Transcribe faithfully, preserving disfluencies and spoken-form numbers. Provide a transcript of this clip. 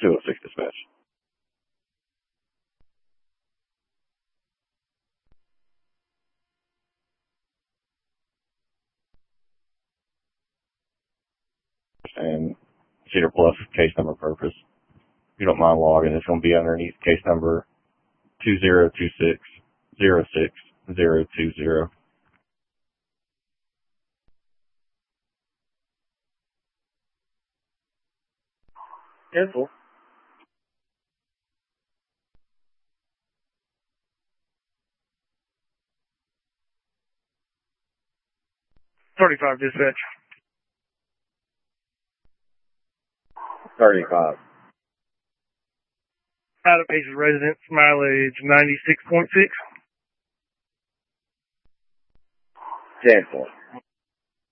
two oh six dispatch. And Cedar Bluff case number purpose. If you don't mind logging, it's going to be underneath case number two zero two six zero six zero two zero. Cancel. thirty-five dispatch. thirty-five. Out of Paces residence, mileage ninety-six point six. Cancel.